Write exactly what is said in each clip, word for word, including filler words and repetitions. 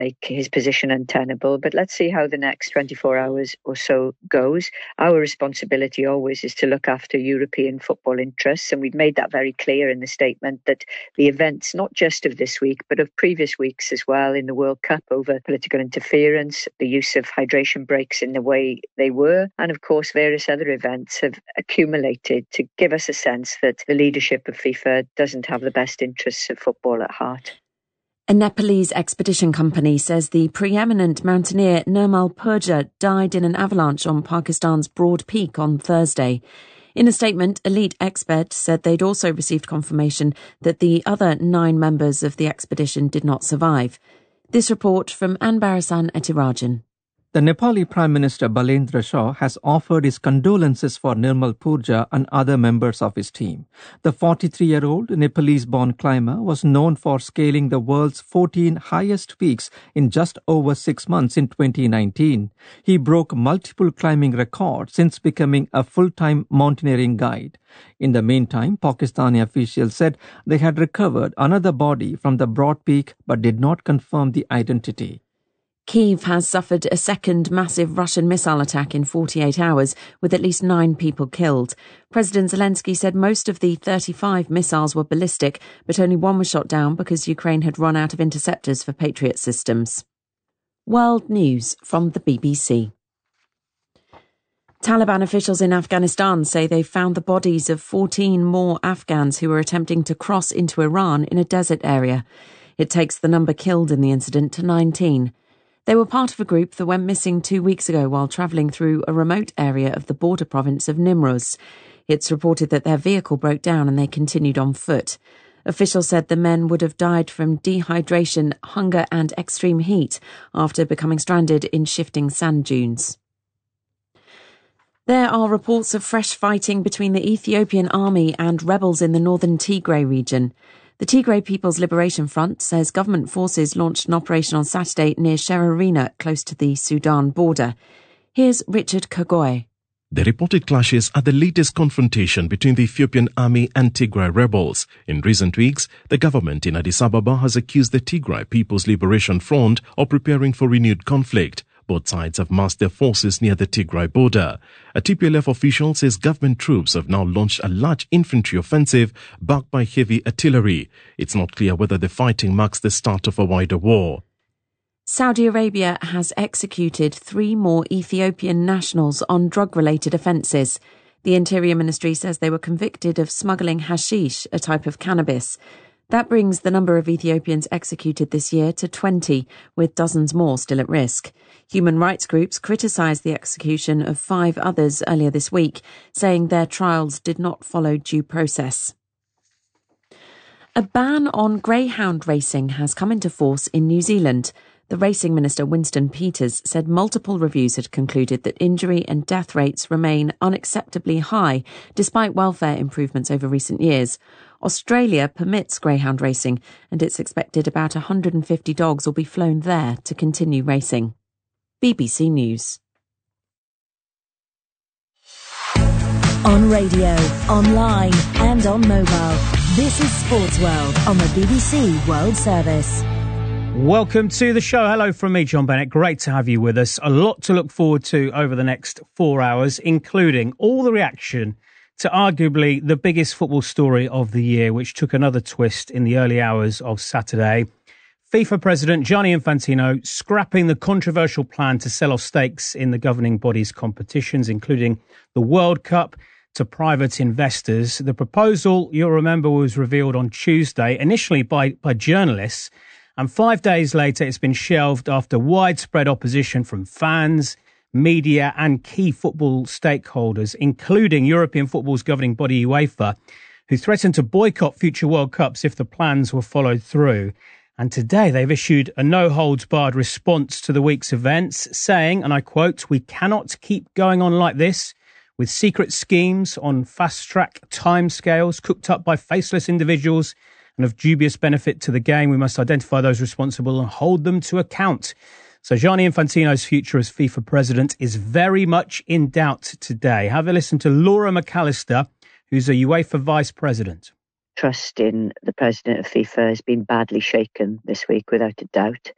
make his position untenable. But let's see how the next twenty-four hours or so goes. Our responsibility always is to look after European football interests, and we've made that very clear in the statement that the events, not just of this week, but of previous weeks as well in the World Cup over political interference, the use of hydration breaks in the way they were, and of course various other events have accumulated to give us a sense that the leadership of FIFA doesn't have the best interests of football at heart. A Nepalese expedition company says the preeminent mountaineer Nirmal Purja died in an avalanche on Pakistan's Broad Peak on Thursday. In a statement, elite experts said they'd also received confirmation that the other nine members of the expedition did not survive. This report from Anbarasan Etirajan. The Nepali Prime Minister Balendra Shah has offered his condolences for Nirmal Purja and other members of his team. The forty-three-year-old Nepalese-born climber was known for scaling the world's fourteen highest peaks in just over six months in twenty nineteen. He broke multiple climbing records since becoming a full-time mountaineering guide. In the meantime, Pakistani officials said they had recovered another body from the Broad Peak but did not confirm the identity. Kyiv has suffered a second massive Russian missile attack in forty-eight hours, with at least nine people killed. President Zelensky said most of the thirty-five missiles were ballistic, but only one was shot down because Ukraine had run out of interceptors for Patriot systems. World News from the B B C. Taliban officials in Afghanistan say they've found the bodies of fourteen more Afghans who were attempting to cross into Iran in a desert area. It takes the number killed in the incident to nineteen. They were part of a group that went missing two weeks ago while travelling through a remote area of the border province of Nimruz. It's reported that their vehicle broke down and they continued on foot. Officials said the men would have died from dehydration, hunger and extreme heat after becoming stranded in shifting sand dunes. There are reports of fresh fighting between the Ethiopian army and rebels in the northern Tigray region. The Tigray People's Liberation Front says government forces launched an operation on Saturday near Sherarina, close to the Sudan border. Here's Richard Kagoy. The reported clashes are the latest confrontation between the Ethiopian army and Tigray rebels. In recent weeks, the government in Addis Ababa has accused the Tigray People's Liberation Front of preparing for renewed conflict. Both sides have massed their forces near the Tigray border. A T P L F official says government troops have now launched a large infantry offensive backed by heavy artillery. It's not clear whether the fighting marks the start of a wider war. Saudi Arabia has executed three more Ethiopian nationals on drug-related offences. The Interior Ministry says they were convicted of smuggling hashish, a type of cannabis. That brings the number of Ethiopians executed this year to twenty, with dozens more still at risk. Human rights groups criticised the execution of five others earlier this week, saying their trials did not follow due process. A ban on greyhound racing has come into force in New Zealand. The racing minister Winston Peters said multiple reviews had concluded that injury and death rates remain unacceptably high, despite welfare improvements over recent years. Australia permits greyhound racing, and it's expected about one hundred fifty dogs will be flown there to continue racing. B B C News. On radio, online and on mobile, this is Sports World on the B B C World Service. Welcome to the show. Hello from me, John Bennett. Great to have you with us. A lot to look forward to over the next four hours, including all the reaction to arguably the biggest football story of the year, which took another twist in the early hours of Saturday. FIFA President Gianni Infantino scrapping the controversial plan to sell off stakes in the governing body's competitions, including the World Cup, to private investors. The proposal, you'll remember, was revealed on Tuesday, initially by, by journalists, and five days later it's been shelved after widespread opposition from fans, media and key football stakeholders, including European football's governing body UEFA, who threatened to boycott future World Cups if the plans were followed through. And today they've issued a no-holds-barred response to the week's events, saying, and I quote, "We cannot keep going on like this, with secret schemes on fast-track timescales cooked up by faceless individuals and of dubious benefit to the game. We must identify those responsible and hold them to account." So Gianni Infantino's future as FIFA president is very much in doubt today. Have a listen to Laura McAllister, who's a UEFA vice president. Trust in the president of FIFA has been badly shaken this week, without a doubt.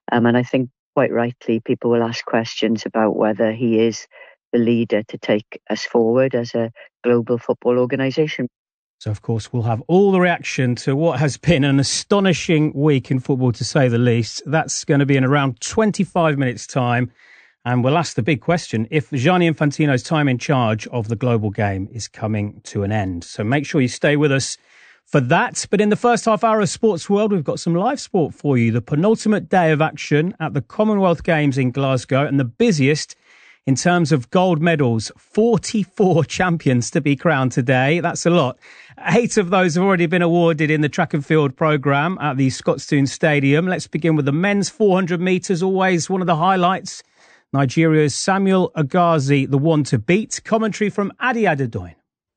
Um, and I think quite rightly people will ask questions about whether he is the leader to take us forward as a global football organisation. So, of course, we'll have all the reaction to what has been an astonishing week in football, to say the least. That's going to be in around twenty-five minutes' time. And we'll ask the big question if Gianni Infantino's time in charge of the global game is coming to an end. So make sure you stay with us for that. But in the first half hour of Sports World, we've got some live sport for you. The penultimate day of action at the Commonwealth Games in Glasgow, and the busiest in terms of gold medals. forty-four champions to be crowned today. That's a lot. Eight of those have already been awarded in the track and field programme at the Scotstoun Stadium. Let's begin with the men's four hundred metres, always one of the highlights. Nigeria's Samuel Agazi, the one to beat. Commentary from Adi Adedoyin.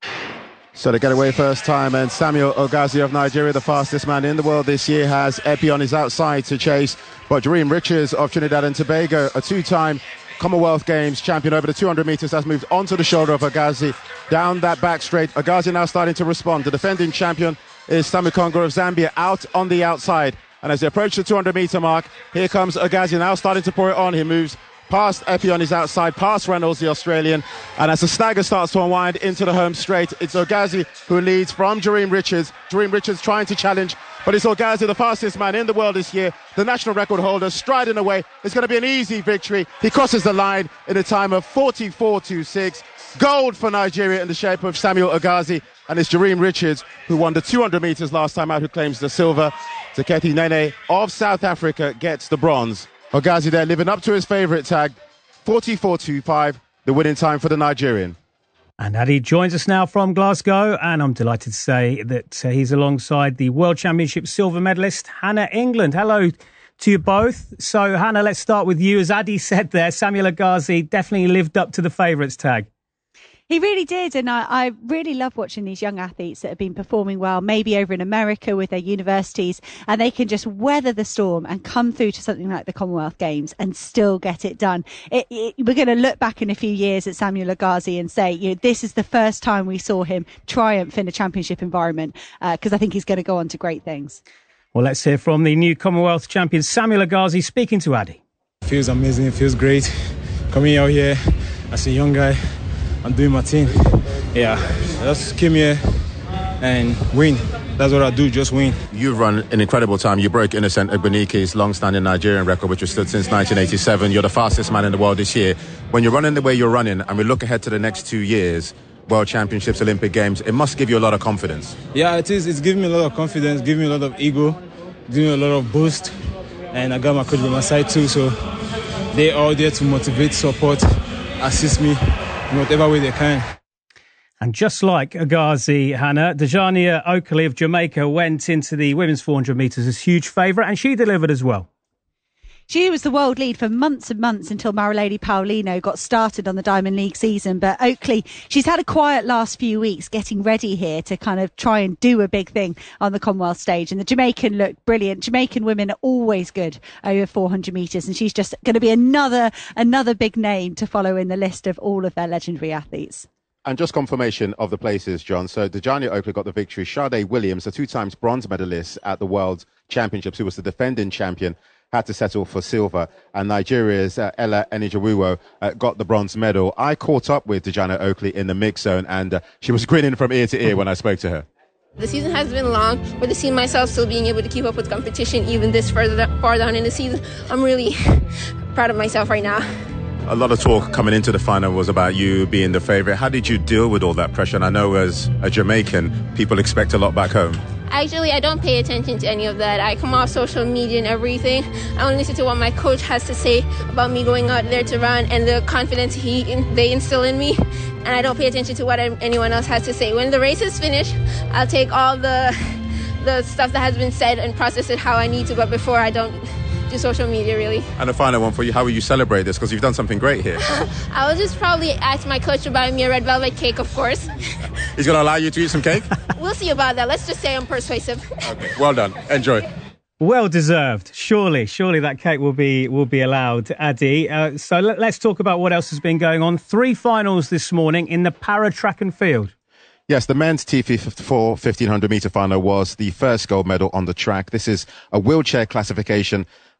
So the getaway first time, and Samuel Agazi of Nigeria, the fastest man in the world this year, has Epi on his outside to chase. But Dream Richards of Trinidad and Tobago, a two-time Commonwealth Games champion over the two hundred metres, has moved onto the shoulder of Agazi, down that back straight. Agazi now starting to respond. The defending champion is Samu Kongo of Zambia, out on the outside. And as they approach the two hundred metre mark, here comes Agazi now starting to pour it on. He moves past Epi on his outside, past Reynolds, the Australian. And as the stagger starts to unwind into the home straight, it's Agazi who leads from Dream Richards. Dream Richards trying to challenge, but it's Agazi, the fastest man in the world this year, the national record holder, striding away. It's going to be an easy victory. He crosses the line in a time of forty-four twenty-six. Gold for Nigeria in the shape of Samuel Agazi. And it's Dream Richards, who won the two hundred metres last time out, who claims the silver. Taketi Nene of South Africa gets the bronze. Agazi there living up to his favourite tag, forty-four twenty-five, the winning time for the Nigerian. And Adi joins us now from Glasgow, and I'm delighted to say that uh, he's alongside the World Championship silver medalist, Hannah England. Hello to you both. So, Hannah, let's start with you. As Adi said there, Samuel Agazi definitely lived up to the favourites tag. He really did, and I, I really love watching these young athletes that have been performing well, maybe over in America with their universities, and they can just weather the storm and come through to something like the Commonwealth Games and still get it done. It, it, we're going to look back in a few years at Samuel Agazi and say, you know, this is the first time we saw him triumph in a championship environment, because uh, I think he's going to go on to great things. Well, let's hear from the new Commonwealth champion, Samuel Agazi, speaking to Adi. It feels amazing. It feels great coming out here as a young guy. I'm doing my thing. Yeah, I just came here and win. That's what I do, just win. You've run an incredible time. You broke Innocent Ogboniki's long-standing Nigerian record, which was stood since nineteen eighty-seven. You're the fastest man in the world this year. When you're running the way you're running, and we look ahead to the next two years, World Championships, Olympic Games, it must give you a lot of confidence. Yeah, it is. It's giving me a lot of confidence, giving me a lot of ego, giving me a lot of boost. And I got my coach by my side too, so they're all there to motivate, support, assist me in whatever way they can. And just like Agazi, Hannah, Dejania Oakley of Jamaica went into the women's four hundred metres as huge favourite, and she delivered as well. She was the world lead for months and months until Marilady Paulino got started on the Diamond League season. But Oakley, she's had a quiet last few weeks getting ready here to kind of try and do a big thing on the Commonwealth stage. And the Jamaican looked brilliant. Jamaican women are always good over four hundred metres. And she's just going to be another, another big name to follow in the list of all of their legendary athletes. And just confirmation of the places, John. So Dejania Oakley got the victory. Sade Williams, a two times bronze medalist at the World Championships, who was the defending champion, had to settle for silver, and Nigeria's uh, Ella Enijawuwo uh, got the bronze medal. I caught up with Dejania Oakley in the mix zone, and uh, she was grinning from ear to ear when I spoke to her. The season has been long, but to see myself still being able to keep up with competition even this further far down in the season, I'm really proud of myself right now. A lot of talk coming into the final was about you being the favourite. How did you deal with all that pressure? And I know as a Jamaican, people expect a lot back home. Actually, I don't pay attention to any of that. I come off social media and everything. I only listen to what my coach has to say about me going out there to run and the confidence he they instill in me. And I don't pay attention to what anyone else has to say. When the race is finished, I'll take all the the stuff that has been said and process it how I need to. But before, I don't do social media, really. And a final one for you. How will you celebrate this? Because you've done something great here. I will just probably ask my coach to buy me a red velvet cake, of course. He's going to allow you to eat some cake? We'll see about that. Let's just say I'm persuasive. Okay, well done. Enjoy. Well deserved. Surely, surely that cake will be will be allowed, Adi. Uh, so let, let's talk about what else has been going on. Three finals this morning in the para track and field. Yes, the men's T fifty-four fifteen hundred metre final was the first gold medal on the track. This is a wheelchair classification,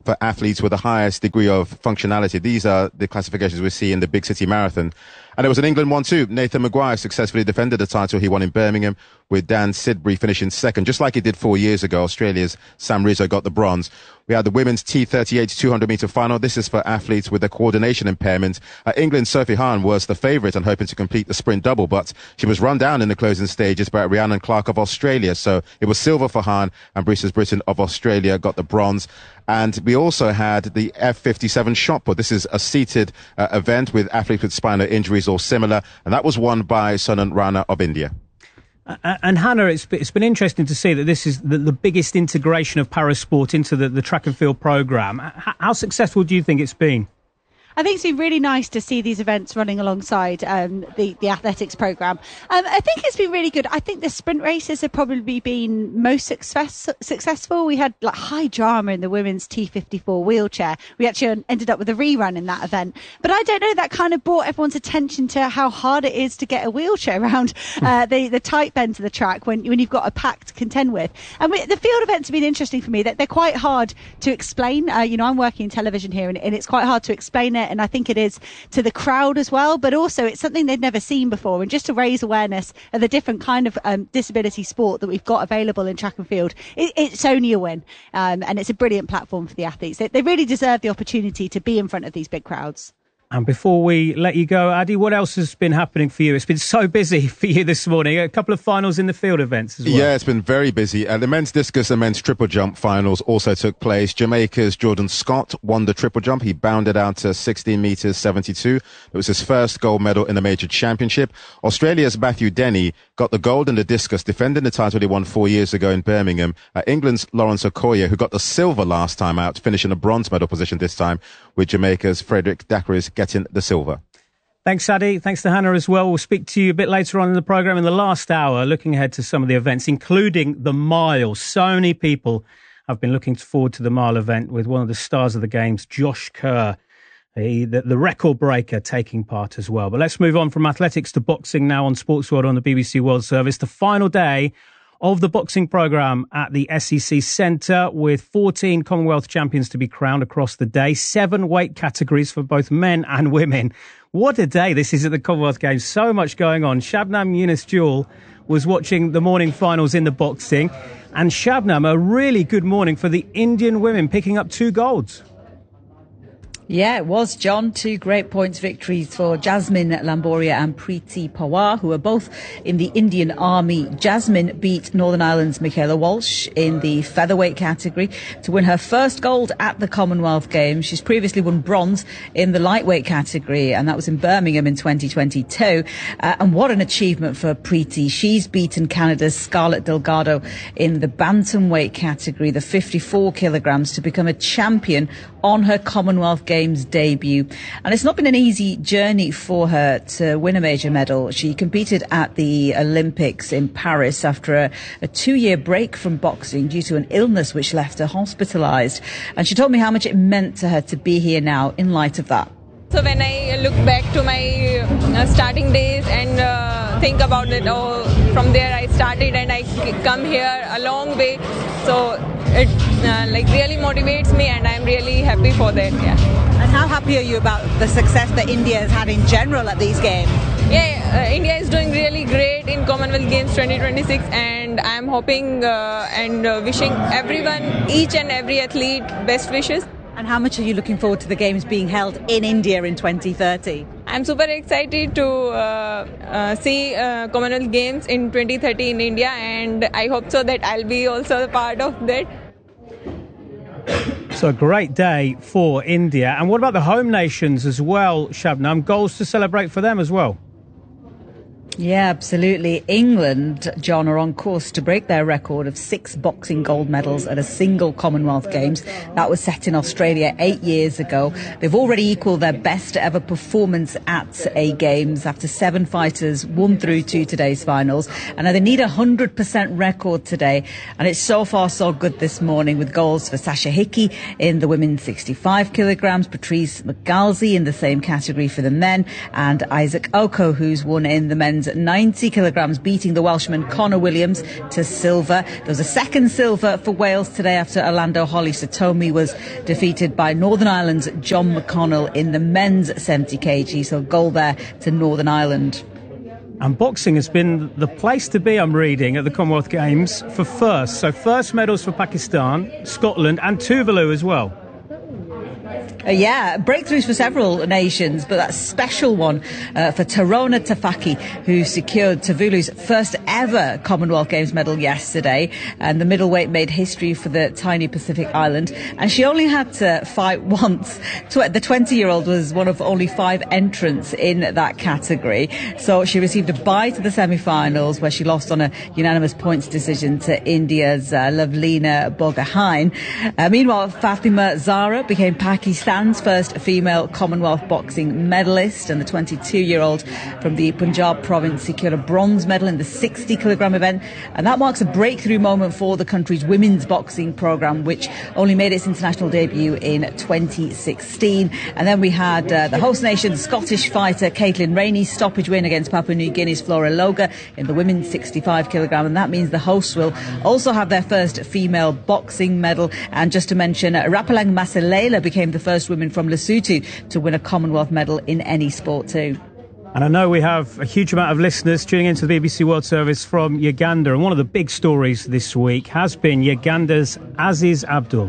for athletes with the highest degree of functionality. These are the classifications we see in the big city marathon. And it was an England one too. Nathan Maguire successfully defended the title he won in Birmingham, with Dan Sidbury finishing second, just like he did four years ago. Australia's Sam Rizzo got the bronze. We had the women's T thirty-eight two hundred metre final. This is for athletes with a coordination impairment. Uh, England's Sophie Hahn was the favourite and hoping to complete the sprint double, but she was run down in the closing stages by Rhiannon Clark of Australia. So it was silver for Hahn, and Brisas Britton of Australia got the bronze. And we also had the F fifty-seven shot put. This is a seated uh, event with athletes with spinal injuries or similar, and that was won by Sunan Rana of India. Uh, and Hannah, it's, it's been interesting to see that this is the, the biggest integration of parasport into the, the track and field programme. H- how successful do you think it's been? I think it's been really nice to see these events running alongside um, the, the athletics programme. Um, I think it's been really good. I think the sprint races have probably been most success, successful. We had like high drama in the women's T fifty-four wheelchair. We actually ended up with a rerun in that event. But I don't know, that kind of brought everyone's attention to how hard it is to get a wheelchair around uh, the, the tight bends of the track when, when you've got a pack to contend with. And we, the field events have been interesting for me. That they're quite hard to explain. Uh, you know, I'm working in television here, and, and it's quite hard to explain it. And I think it is to the crowd as well, but also it's something they've never seen before, and just to raise awareness of the different kind of um, disability sport that we've got available in track and field, it, it's only a win, um, and it's a brilliant platform for the athletes. They, they really deserve the opportunity to be in front of these big crowds. And before we let you go, Addy, what else has been happening for you? It's been so busy for you this morning. A couple of finals in the field events as well. Yeah, it's been very busy. Uh, the men's discus and men's triple jump finals also took place. Jamaica's Jordan Scott won the triple jump. He bounded out to sixteen metres seventy-two. It was his first gold medal in the major championship. Australia's Matthew Denny got the gold in the discus, defending the title he won four years ago in Birmingham. Uh, England's Lawrence Okoye, who got the silver last time out, finishing a bronze medal position this time, with Jamaica's Frederick Dacres getting the silver. Thanks, Addy. Thanks to Hannah as well. We'll speak to you a bit later on in the programme in the last hour, looking ahead to some of the events, including the mile. So many people have been looking forward to the mile event, with one of the stars of the games, Josh Kerr, the, the, the record breaker, taking part as well. But let's move on from athletics to boxing now on Sports World on the B B C World Service. The final day of the boxing programme at the S E C Centre, with fourteen Commonwealth champions to be crowned across the day, seven weight categories for both men and women. What a day this is at the Commonwealth Games. So much going on. Shabnam Yunus-Jewel was watching the morning finals in the boxing. And Shabnam, a really good morning for the Indian women, picking up two golds. Yeah, it was, John. Two great points victories for Jasmine Lamboria and Preeti Pawar, who are both in the Indian Army. Jasmine beat Northern Ireland's Michaela Walsh in the featherweight category to win her first gold at the Commonwealth Games. She's previously won bronze in the lightweight category, and that was in Birmingham in twenty twenty-two. Uh, and what an achievement for Preeti. She's beaten Canada's Scarlett Delgado in the bantamweight category, the fifty-four kilograms, to become a champion on her Commonwealth Games debut. And it's not been an easy journey for her to win a major medal. She competed at the Olympics in Paris after a, a two-year break from boxing due to an illness which left her hospitalised. And she told me how much it meant to her to be here now in light of that. So when I look back to my uh, starting days and uh, think about it, oh, from there I started and I come here a long way. So it uh, like really motivates me, and I'm really happy for that. Yeah. And how happy are you about the success that India has had in general at these games? Yeah, uh, India is doing really great in Commonwealth Games twenty twenty-six, and I'm hoping uh, and uh, wishing everyone, each and every athlete, best wishes. And how much are you looking forward to the games being held in India in twenty thirty? I'm super excited to uh, uh, see uh, Commonwealth Games in twenty thirty in India, and I hope so that I'll be also a part of that. So a great day for India. And what about the home nations as well, Shabnam? Goals to celebrate for them as well? Yeah, absolutely. England, John, are on course to break their record of six boxing gold medals at a single Commonwealth Games. That was set in Australia eight years ago. They've already equalled their best ever performance at a Games after seven fighters won through to today's finals. And now they need a one hundred percent record today. And it's so far so good this morning, with goals for Sasha Hickey in the women's sixty-five kilograms, Patrice McGalsey in the same category for the men, and Isaac Oko, who's won in the men's men's ninety kilograms, beating the Welshman Conor Williams to silver. There was a second silver for Wales today after Orlando Holly Satomi was defeated by Northern Ireland's John McConnell in the men's seventy kilograms. So gold there to Northern Ireland. And boxing has been the place to be, I'm reading, at the Commonwealth Games for first. So first medals for Pakistan, Scotland and Tuvalu as well. Uh, yeah, breakthroughs for several nations, but that special one uh, for Tarona Tafaki, who secured Tuvalu's first ever Commonwealth Games medal yesterday. And the middleweight made history for the tiny Pacific island. And she only had to fight once. The twenty-year-old was one of only five entrants in that category. So she received a bye to the semi-finals, where she lost on a unanimous points decision to India's uh, Lavlina Bogahain. Uh, meanwhile, Fatima Zahra became Pakistan's first female Commonwealth boxing medalist, and the twenty-two-year-old from the Punjab province secured a bronze medal in the sixty kilogram event, and that marks a breakthrough moment for the country's women's boxing programme, which only made its international debut in twenty sixteen. And then we had uh, the host nation Scottish fighter Caitlin Rainey's stoppage win against Papua New Guinea's Flora Loga in the women's sixty-five kilogram, and that means the hosts will also have their first female boxing medal. And just to mention, uh, Rapalang Masalela became the first women from Lesotho to win a Commonwealth medal in any sport too. And I know we have a huge amount of listeners tuning into the B B C World Service from Uganda, and one of the big stories this week has been Uganda's Aziz Abdul.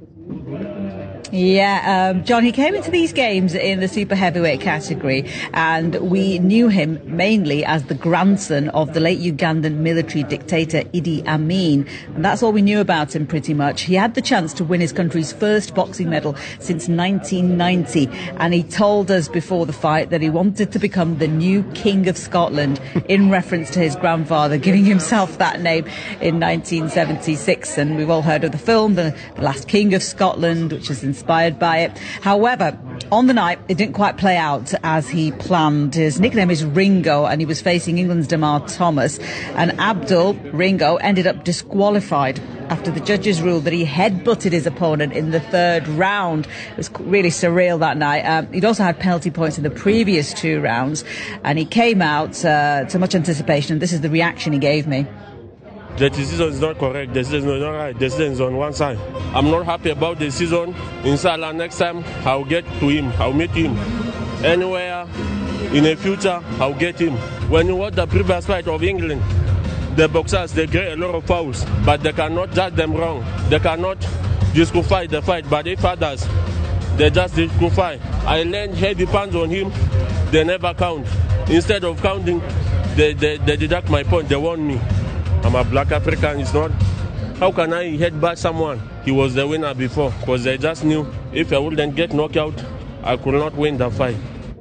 Yeah, um, John, he came into these games in the super heavyweight category, and we knew him mainly as the grandson of the late Ugandan military dictator Idi Amin, and that's all we knew about him pretty much. He had the chance to win his country's first boxing medal since nineteen ninety, and he told us before the fight that he wanted to become the new King of Scotland in reference to his grandfather giving himself that name in nineteen seventy-six. And we've all heard of the film The, the Last King of Scotland, which is inspired by it. However, on the night, it didn't quite play out as he planned. His nickname is Ringo, and he was facing England's Damar Thomas. And Abdul, Ringo, ended up disqualified after the judges ruled that he headbutted his opponent in the third round. It was really surreal that night. Um, he'd also had penalty points in the previous two rounds, and he came out uh, to much anticipation, and this is the reaction he gave me. The decision is not correct. The decision is not right. The decision is on one side. I'm not happy about the decision. Inshallah, next time I'll get to him. I'll meet him. Anywhere in the future, I'll get him. When you watch the previous fight of England, the boxers, they get a lot of fouls, but they cannot judge them wrong. They cannot disqualify the fight, but if others, they just disqualify. I learned heavy pounds on him. They never count. Instead of counting, they, they, they deduct my point. They want me. I'm a black African, it's not. How can I headbutt someone? He was the winner before, because they just knew if I wouldn't get knocked out, I could not win the fight.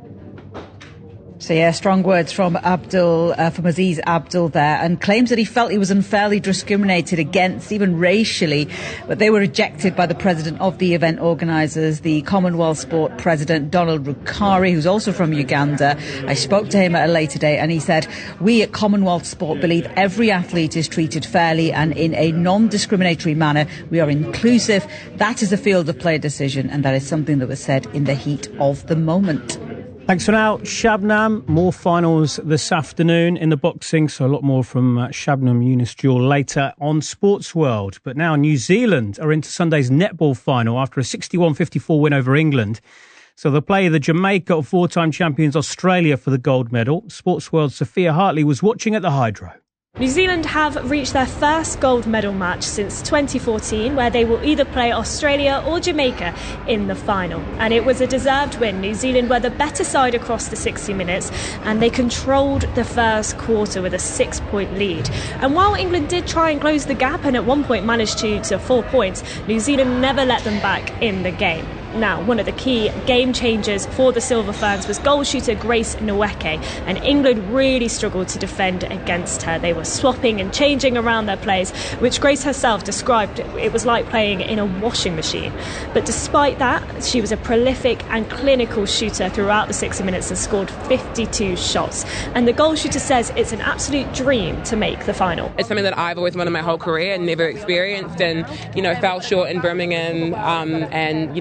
So yeah, strong words from Abdul, uh, from Aziz Abdul there, and claims that he felt he was unfairly discriminated against, even racially, but they were rejected by the president of the event organisers, the Commonwealth Sport President Donald Rukari, who's also from Uganda. I spoke to him at a later date, and he said, "We at Commonwealth Sport believe every athlete is treated fairly and in a non-discriminatory manner. We are inclusive. That is a field of play decision, and that is something that was said in the heat of the moment." Thanks for now, Shabnam. More finals this afternoon in the boxing, so a lot more from uh, Shabnam Yunus Jewel later on Sports World. But now New Zealand are into Sunday's netball final after a sixty-one fifty-four win over England. So they'll play the Jamaica or four-time champions Australia for the gold medal. Sports World's Sophia Hartley was watching at the Hydro. New Zealand have reached their first gold medal match since twenty fourteen, where they will either play Australia or Jamaica in the final. And it was a deserved win. New Zealand were the better side across the sixty minutes, and they controlled the first quarter with a six-point lead. And while England did try and close the gap and at one point managed to to four points, New Zealand never let them back in the game. Now, one of the key game changers for the Silver Ferns was goal shooter Grace Nweke, and England really struggled to defend against her. They were swapping and changing around their plays, which Grace herself described it was like playing in a washing machine. But despite that, she was a prolific and clinical shooter throughout the sixty minutes and scored fifty-two shots. And the goal shooter says it's an absolute dream to make the final. It's something that I've always wanted my whole career and never experienced, and, you know, fell short in Birmingham um, and, you know, struggled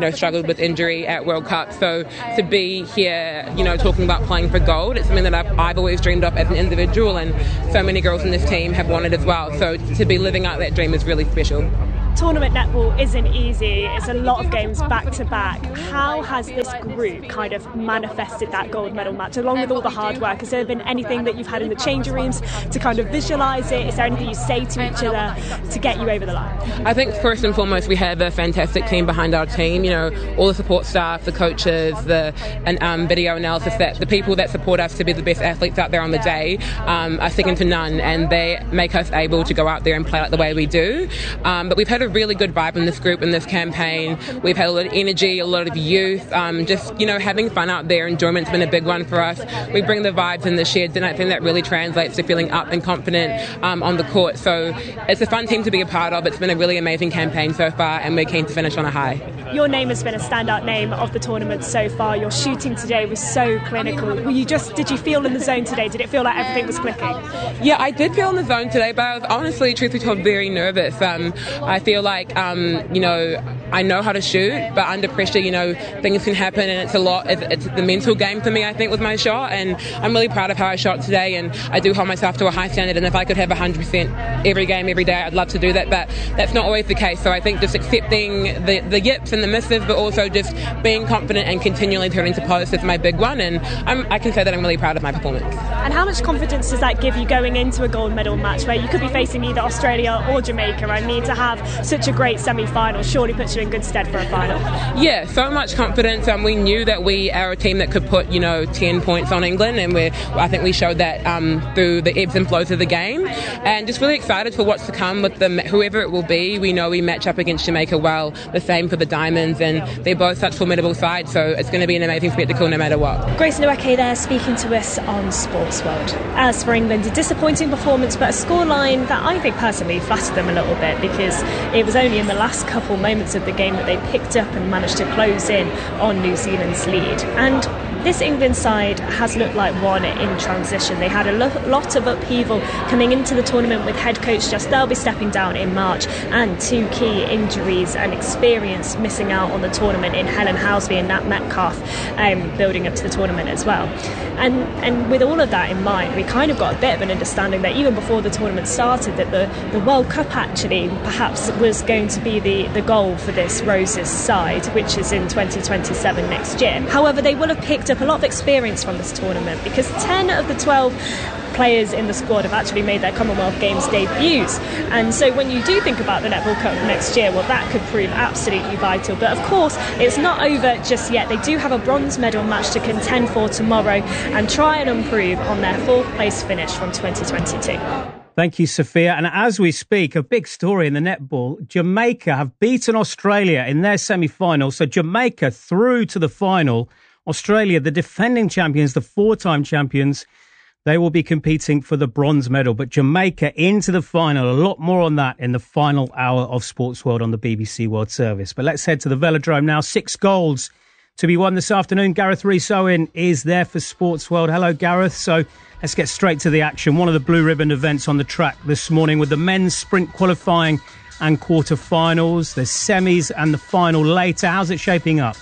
riddled with injury at World Cup. So to be here, you know, talking about playing for gold, it's something that I've, I've always dreamed of as an individual, and so many girls in this team have wanted as well. So to be living out that dream is really special. Tournament netball isn't easy. It's a lot of games back to back. How has this group kind of manifested that gold medal match along with all the hard work? Has there been anything that you've had in the changing rooms to kind of visualise it? Is there anything you say to each other to get you over the line? I think first and foremost we have a fantastic team behind our team. You know, all the support staff, the coaches, the and um, video analysis, that the people that support us to be the best athletes out there on the day um, are second to none, and they make us able to go out there and play like the way we do. Um, but we've had a really good vibe in this group, in this campaign. We've had a lot of energy, a lot of youth, um, just, you know, having fun out there. Enjoyment's been a big one for us. We bring the vibes in the sheds, and I think that really translates to feeling up and confident um, on the court. So it's a fun team to be a part of. It's been a really amazing campaign so far, and we're keen to finish on a high. Your name has been a standout name of the tournament so far. Your shooting today was so clinical. Were you just, did you feel in the zone today? Did it feel like everything was clicking? Yeah, I did feel in the zone today, but I was honestly, truth be told, very nervous. Um, I feel like, um, you know, I know how to shoot, but under pressure, you know, things can happen, and it's a lot. It's, it's the mental game for me, I think, with my shot, and I'm really proud of how I shot today, and I do hold myself to a high standard, and if I could have one hundred percent every game, every day, I'd love to do that, but that's not always the case. So I think just accepting the, the yips and the misses, but also just being confident and continually turning to post is my big one, and I'm, I can say that I'm really proud of my performance. And how much confidence does that give you going into a gold medal match where you could be facing either Australia or Jamaica? I mean, to have such a great semi-final surely puts you in good stead for a final. Yeah, so much confidence. Um, we knew that we are a team that could put, you know, ten points on England, and we I think we showed that um, through the ebbs and flows of the game, and just really excited for what's to come with them, whoever it will be. We know we match up against Jamaica well, the same for the Diamonds, and they're both such formidable sides, so it's going to be an amazing spectacle no matter what. Grace Nweke there speaking to us on Sports World. As for England, a disappointing performance, but a scoreline that I think personally flattered them a little bit, because it was only in the last couple moments of the game that they picked up and managed to close in on New Zealand's lead. And this England side has looked like one in transition. They had a lo- lot of upheaval coming into the tournament with head coach Just Thirlby stepping down in March, and two key injuries and experience missing out on the tournament in Helen Housby and Nat Metcalf, um, building up to the tournament as well. And and with all of that in mind, we kind of got a bit of an understanding that even before the tournament started, that the, the World Cup actually perhaps was going to be the, the goal for this Roses side, which is in twenty twenty-seven next year. However, they will have picked up a lot of experience from this tournament, because ten of the twelve players in the squad have actually made their Commonwealth Games debuts, and so when you do think about the Netball Cup next year, well, that could prove absolutely vital. But of course, it's not over just yet. They do have a bronze medal match to contend for tomorrow and try and improve on their fourth place finish from twenty twenty-two. Thank you, Sophia. And as we speak, a big story in the netball. Jamaica have beaten Australia in their semi-final, so Jamaica through to the final. Australia, the defending champions, the four-time champions, they will be competing for the bronze medal, but Jamaica into the final. A lot more on that in the final hour of Sports World on the B B C World Service. But let's head to the Velodrome now. Six goals to be won this afternoon. Gareth Rees-Owen is there for Sports World. Hello, Gareth. So let's get straight to the action. One of the blue ribbon events on the track this morning with the men's sprint qualifying and quarter-finals. There's semis and the final later. How's it shaping up?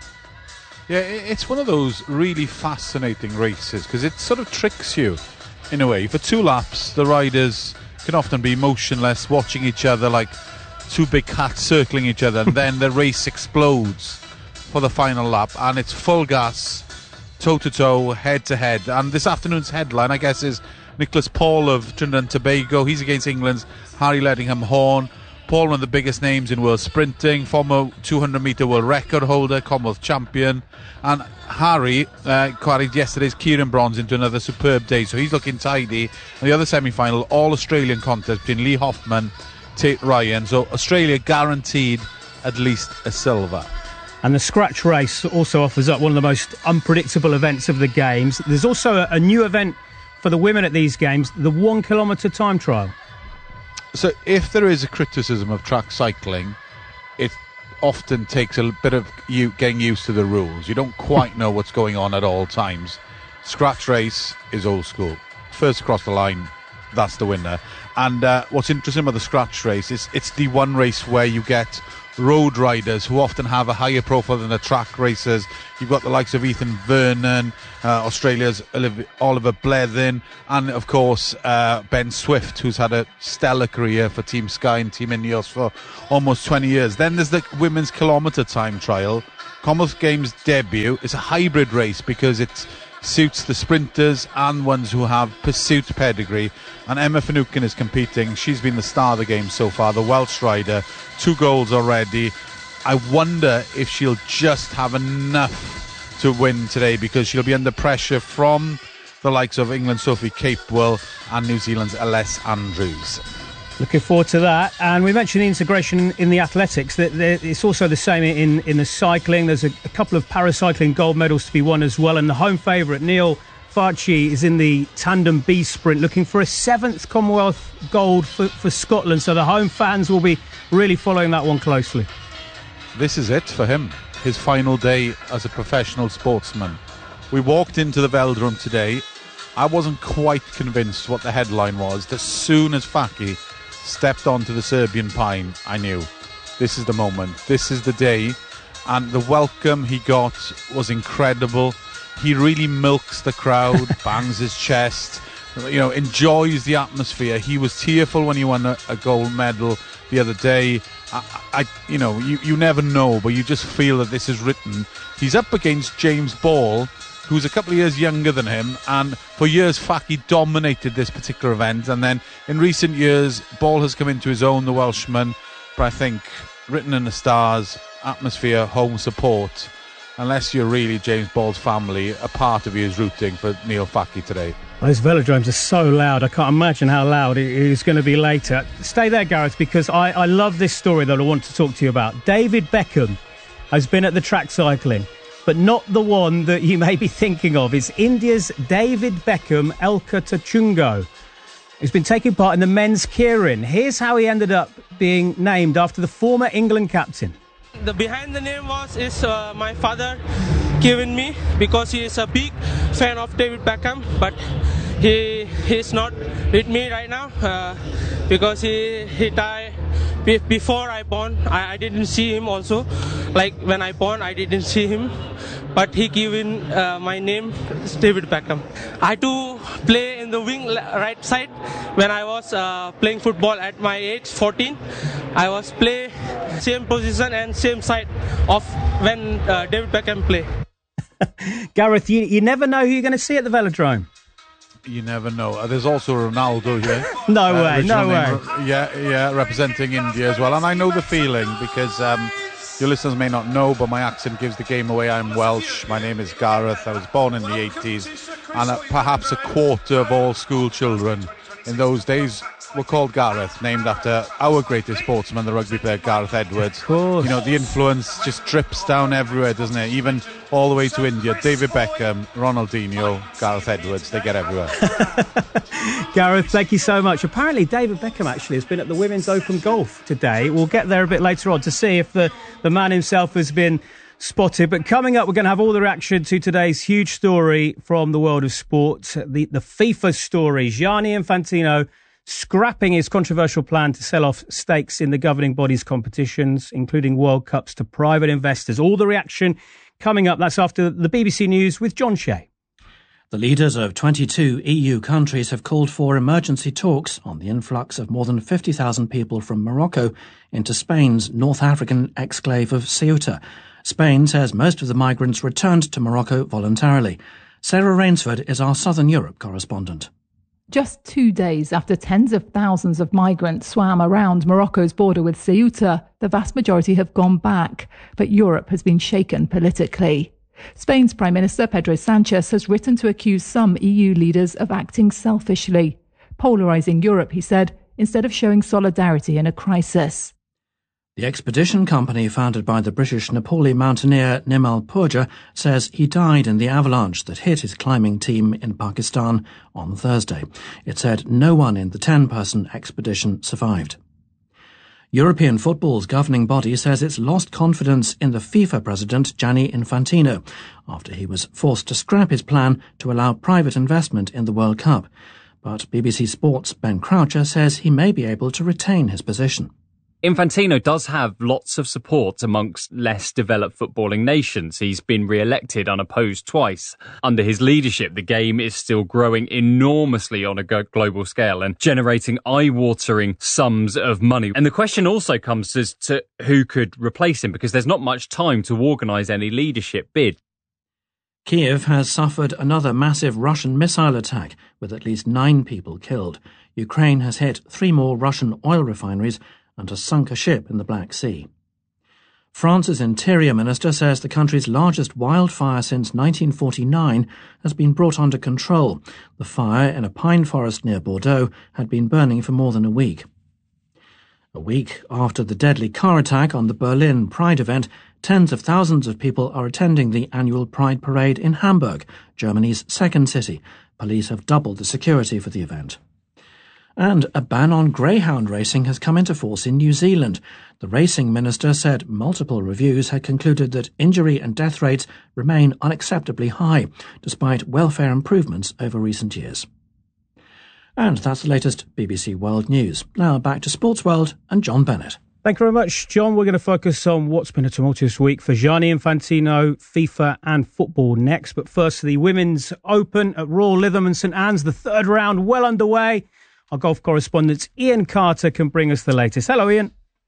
Yeah, it's one of those really fascinating races because it sort of tricks you in a way. For two laps, the riders can often be motionless, watching each other like two big cats circling each other, and then the race explodes for the final lap, and it's full gas, toe-to-toe, head-to-head. And this afternoon's headline, I guess, is Nicholas Paul of Trinidad and Tobago. He's against England's Harry Ledingham-Horn. Paul, one of the biggest names in world sprinting, former two hundred metre world record holder, Commonwealth champion. And Harry uh, carried yesterday's Kieran bronze into another superb day, so he's looking tidy. And the other semi-final, all-Australian contest between Lee Hoffman, Tate Ryan. So Australia guaranteed at least a silver. And the scratch race also offers up one of the most unpredictable events of the Games. There's also a, a new event for the women at these Games, the one kilometre time trial. So if there is a criticism of track cycling, it often takes a bit of you getting used to the rules. You don't quite know what's going on at all times. Scratch race is old school. First across the line, that's the winner. And uh, what's interesting about the scratch race is it's the one race where you get road riders who often have a higher profile than the track racers. You've got the likes of Ethan Vernon, uh, Australia's Oliver Blethyn, and of course uh, Ben Swift, who's had a stellar career for Team Sky and Team Ineos for almost twenty years. Then there's the women's kilometre time trial. Commonwealth Games debut. It's a hybrid race because it suits the sprinters and ones who have pursuit pedigree. And Emma Finucane is competing. She's been the star of the game so far, the Welsh rider. Two goals already. I wonder if she'll just have enough to win today, because she'll be under pressure from the likes of England's Sophie Capewell and New Zealand's Aless Andrews. Looking forward to that. And we mentioned the integration in the athletics. That it's also the same in, in the cycling. There's a, a couple of paracycling gold medals to be won as well. And the home favourite, Neil Farchi, is in the tandem B sprint, looking for a seventh Commonwealth gold for, for Scotland. So the home fans will be really following that one closely. This is it for him. His final day as a professional sportsman. We walked into the Velodrome today. I wasn't quite convinced what the headline was. As soon as Faki stepped onto the Serbian Pine, I knew this is the moment, this is the day. And the welcome he got was incredible. He really milks the crowd, bangs his chest, you know, enjoys the atmosphere. He was tearful when he won a, a gold medal the other day. I, I you know, you, you never know, but you just feel that this is written. He's up against James Ball, who's a couple of years younger than him, and for years Faki dominated this particular event, and then in recent years Ball has come into his own, the Welshman. But I think written in the stars, atmosphere, home support, unless you're really James Ball's family, a part of you is rooting for Neil Faki today. Those velodromes are so loud. I can't imagine how loud it is going to be later. Stay there, Gareth, because I, I love this story that I want to talk to you about. David Beckham has been at the track cycling, but not the one that you may be thinking of. It's India's David Beckham Elka Tachungo. He's been taking part in the men's Keirin. Here's how he ended up being named after the former England captain. The behind the name was is uh, my father given me, because he is a big fan of David Beckham, but he he's not with me right now uh, because he he died before I born. I, I didn't see him also. Like when I born, I didn't see him, but he given uh, my name David Beckham. I do play in the wing right side. When I was uh, playing football at my age, fourteen, I was play same position and same side of when uh, David Beckham play. Gareth, you, you never know who you're going to see at the Velodrome. You never know. Uh, there's also Ronaldo here. no uh, way, no way. Name, yeah, yeah, representing India as well. And I know the feeling, because um, your listeners may not know, but my accent gives the game away. I'm Welsh. My name is Gareth. I was born in the eighties. And uh, perhaps a quarter of all school children in those days were called Gareth, named after our greatest sportsman, the rugby player Gareth Edwards. Of course. You know, the influence just drips down everywhere, doesn't it? Even all the way to India. David Beckham, Ronaldinho, Gareth Edwards, they get everywhere. Gareth, thank you so much. Apparently David Beckham actually has been at the Women's Open Golf today. We'll get there a bit later on to see if the, the man himself has been spotted. But coming up, we're going to have all the reaction to today's huge story from the world of sport, the, the FIFA story. Gianni Infantino scrapping his controversial plan to sell off stakes in the governing body's competitions, including World Cups, to private investors. All the reaction coming up. That's after the B B C News with John Shea. The leaders of twenty-two E U countries have called for emergency talks on the influx of more than fifty thousand people from Morocco into Spain's North African exclave of Ceuta. Spain says most of the migrants returned to Morocco voluntarily. Sarah Rainsford is our Southern Europe correspondent. Just two days after tens of thousands of migrants swam around Morocco's border with Ceuta, the vast majority have gone back, but Europe has been shaken politically. Spain's Prime Minister Pedro Sanchez has written to accuse some E U leaders of acting selfishly, polarising Europe, he said, instead of showing solidarity in a crisis. The expedition company founded by the British Nepali mountaineer Nimal Purja says he died in the avalanche that hit his climbing team in Pakistan on Thursday. It said no one in the ten-person expedition survived. European football's governing body says it's lost confidence in the FIFA president Gianni Infantino after he was forced to scrap his plan to allow private investment in the World Cup. But B B C Sport's Ben Croucher says he may be able to retain his position. Infantino does have lots of support amongst less developed footballing nations. He's been re-elected unopposed twice. Under his leadership, the game is still growing enormously on a global scale and generating eye-watering sums of money. And the question also comes as to who could replace him, because there's not much time to organise any leadership bid. Kiev has suffered another massive Russian missile attack, with at least nine people killed. Ukraine has hit three more Russian oil refineries and has sunk a ship in the Black Sea. France's Interior Minister says the country's largest wildfire since nineteen forty-nine has been brought under control. The fire in a pine forest near Bordeaux had been burning for more than a week. A week after the deadly car attack on the Berlin Pride event, tens of thousands of people are attending the annual Pride Parade in Hamburg, Germany's second city. Police have doubled the security for the event. And a ban on greyhound racing has come into force in New Zealand. The racing minister said multiple reviews had concluded that injury and death rates remain unacceptably high, despite welfare improvements over recent years. And that's the latest B B C World News. Now back to Sports World and John Bennett. Thank you very much, John. We're going to focus on what's been a tumultuous week for Gianni Infantino, FIFA and football next. But first, the Women's Open at Royal Lytham and St Anne's, the third round well underway. Our golf correspondent Ian Carter can bring us the latest. Hello, Ian.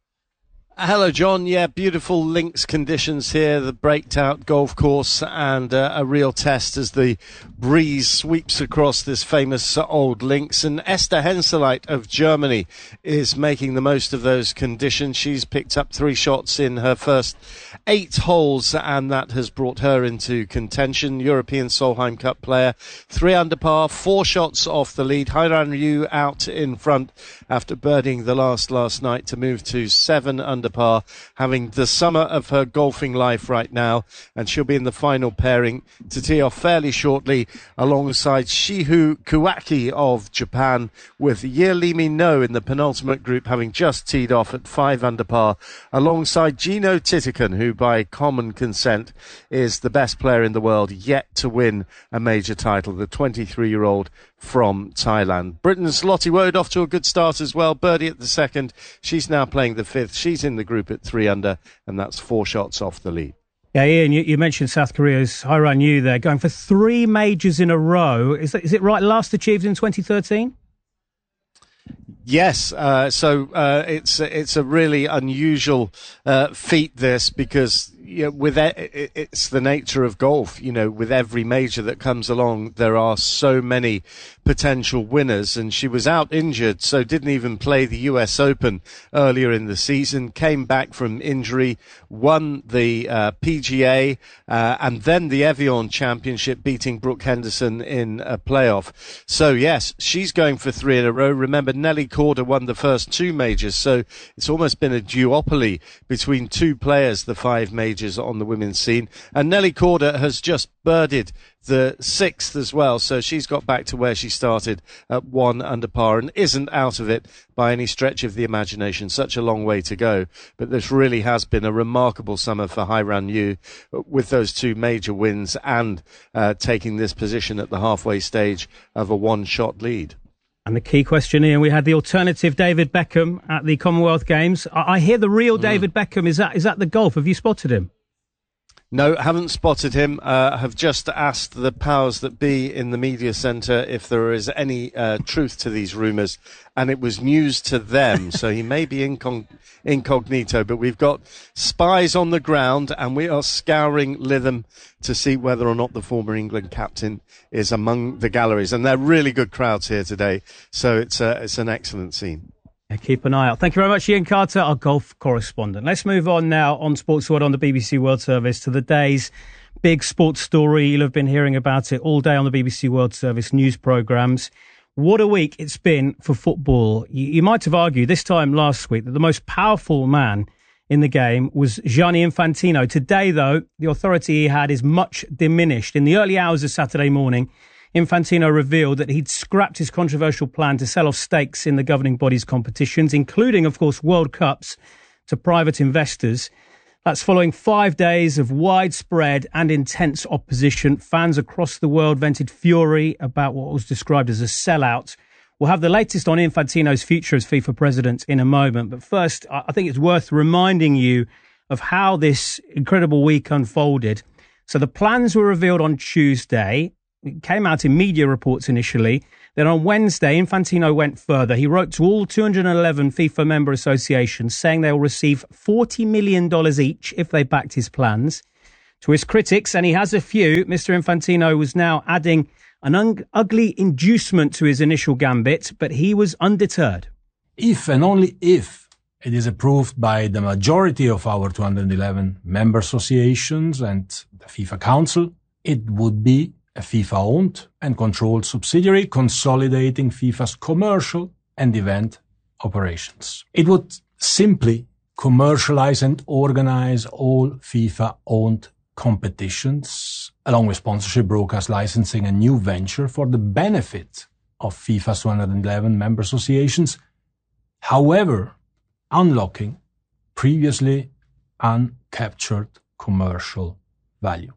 Hello, John. Yeah, beautiful links conditions here, the breaked out golf course, and uh, a real test as the breeze sweeps across this famous uh, old links. And Esther Henseleit of Germany is making the most of those conditions. She's picked up three shots in her first eight holes, and that has brought her into contention. European Solheim Cup player, three under par, four shots off the lead. Hairan Ryu out in front after birding the last last night to move to seven under par, having the summer of her golfing life right now, and she'll be in the final pairing to tee off fairly shortly alongside Shihu Kuwaki of Japan, with Yearlimi No in the penultimate group having just teed off at five under par alongside Gino Titikan, who by common consent is the best player in the world yet to win a major title, the twenty-three-year-old from Thailand. Britain's Lottie Wood off to a good start as well. Birdie at the second. She's now playing the fifth. She's in the group at three under, and that's four shots off the lead. Yeah, Ian, you, you mentioned South Korea's Hairan Ryu there, going for three majors in a row. Is, that, is it right? Last achieved in twenty thirteen? Yes, uh, so uh, it's it's a really unusual uh, feat, this, because you know, with it, it's the nature of golf. You know, with every major that comes along, there are so many potential winners, and she was out injured, so didn't even play the U S Open earlier in the season, came back from injury, won the uh, P G A uh, and then the Evian Championship, beating Brooke Henderson in a playoff. So yes, she's going for three in a row. Remember, Nelly Korda won the first two majors, so it's almost been a duopoly between two players, the five majors on the women's scene, and Nelly Korda has just birded the sixth as well, so she's got back to where she started at one under par and isn't out of it by any stretch of the imagination. Such a long way to go, but this really has been a remarkable summer for Hairan Ryu, with those two major wins and uh, taking this position at the halfway stage of a one-shot lead. And the key question, Ian, we had the alternative David Beckham at the Commonwealth Games. I, I hear the real mm. David Beckham. Is that is that the golf? Have you spotted him? No, haven't spotted him. Uh, have just asked the powers that be in the media centre if there is any uh, truth to these rumours, and it was news to them. So he may be incog- incognito, but we've got spies on the ground, and we are scouring Lytham to see whether or not the former England captain is among the galleries. And they're really good crowds here today, so it's a, it's an excellent scene. Yeah, keep an eye out. Thank you very much, Ian Carter, our golf correspondent. Let's move on now on Sports World on the B B C World Service to the day's big sports story. You'll have been hearing about it all day on the B B C World Service news programmes. What a week it's been for football. You, you might have argued this time last week that the most powerful man in the game was Gianni Infantino. Today, though, the authority he had is much diminished. In the early hours of Saturday morning, Infantino revealed that he'd scrapped his controversial plan to sell off stakes in the governing body's competitions, including, of course, World Cups, to private investors. That's following five days of widespread and intense opposition. Fans across the world vented fury about what was described as a sellout, We'll have the latest on Infantino's future as FIFA president in a moment. But first, I think it's worth reminding you of how this incredible week unfolded. So the plans were revealed on Tuesday. It came out in media reports initially. Then on Wednesday, Infantino went further. He wrote to all two hundred eleven FIFA member associations saying they will receive forty million dollars each if they backed his plans. To his critics, and he has a few, Mister Infantino was now adding an un- ugly inducement to his initial gambit, but he was undeterred. If and only if it is approved by the majority of our two hundred eleven member associations and the FIFA Council, it would be a FIFA-owned and controlled subsidiary consolidating FIFA's commercial and event operations. It would simply commercialize and organize all FIFA-owned competitions, along with sponsorship, broadcast licensing, a new venture for the benefit of FIFA's two hundred eleven member associations, however, unlocking previously uncaptured commercial value.